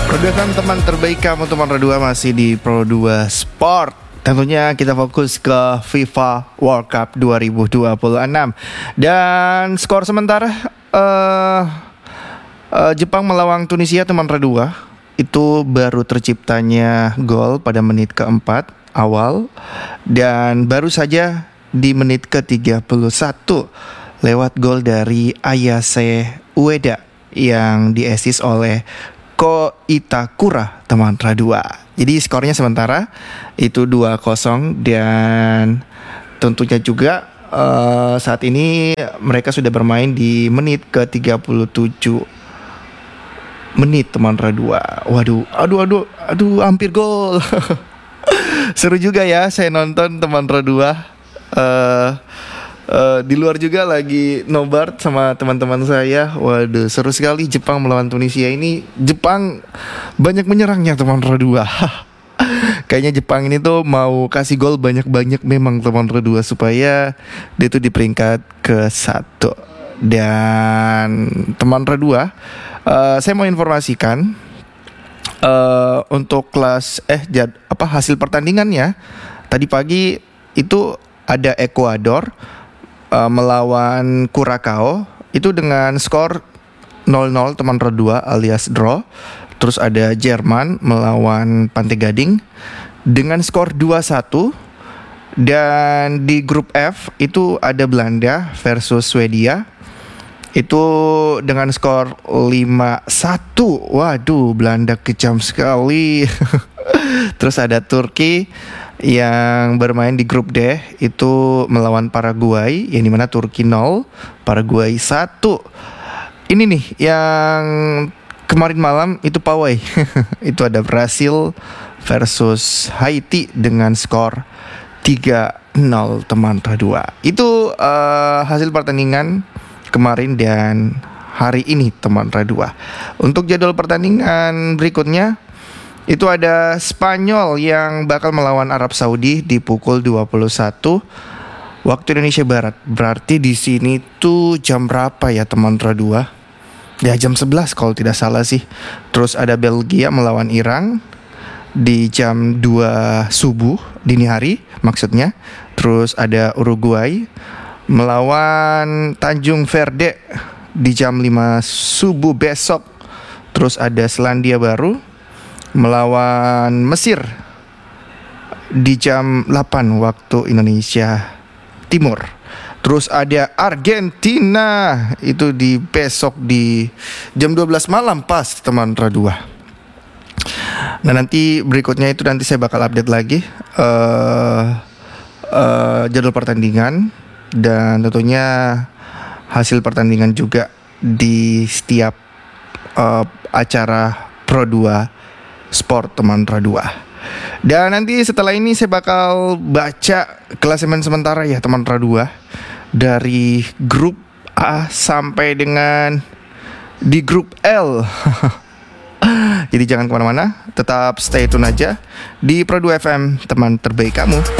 Produsen teman terbaik kamu teman Radua masih di Pro 2 Sport. Tentunya kita fokus ke FIFA World Cup 2026. Dan skor sementara Jepang melawan Tunisia teman Radua. Itu baru terciptanya gol pada menit keempat awal. Dan baru saja di menit ke-31 lewat gol dari Ayase Ueda yang di-assist oleh Ko Itakura teman Radua. Jadi skornya sementara itu 2-0 dan tentunya juga saat ini mereka sudah bermain di menit ke-37 menit teman Radua. Waduh, aduh hampir gol. Seru juga ya saya nonton teman Radua. Di luar juga lagi nobar sama teman-teman saya. Waduh, seru sekali Jepang melawan Tunisia ini. Jepang banyak menyerangnya teman Radua. Kayaknya Jepang ini tuh mau kasih gol banyak-banyak memang teman Radua supaya dia tuh di peringkat ke-1. Dan teman Radua, saya mau informasikan untuk hasil pertandingannya. Tadi pagi itu ada Ekuador melawan Curacao itu dengan skor 0-0 teman Radua alias draw. Terus ada Jerman melawan Pantai Gading dengan skor 2-1. Dan di grup F itu ada Belanda versus Swedia itu dengan skor 5-1. Waduh, Belanda kejam sekali. Terus ada Turki yang bermain di grup D itu melawan Paraguay, yang dimana Turki 0, Paraguay 1. Ini nih yang kemarin malam itu pawai. Itu ada Brasil versus Haiti dengan skor 3-0 teman Radua. Itu hasil pertandingan kemarin dan hari ini teman Radua. Untuk jadwal pertandingan berikutnya itu ada Spanyol yang bakal melawan Arab Saudi di pukul 21 waktu Indonesia Barat. Berarti di sini tuh jam berapa ya teman Radua? Ya jam 11 kalau tidak salah sih. Terus ada Belgia melawan Iran di jam 2 subuh dini hari maksudnya. Terus ada Uruguay melawan Tanjung Verde di jam 5 subuh besok. Terus ada Selandia Baru melawan Mesir di jam 8 waktu Indonesia Timur. Terus ada Argentina itu di besok di jam 12 malam pas teman Radua. Nah nanti berikutnya itu nanti saya bakal update lagi jadwal pertandingan dan tentunya hasil pertandingan juga di setiap acara Pro 2 Sport teman Radua. Dan nanti setelah ini saya bakal baca klasemen sementara ya teman Radua dari grup A sampai dengan di grup L. Jadi jangan kemana-mana, tetap stay tune aja di Pro 2 FM teman terbaik kamu.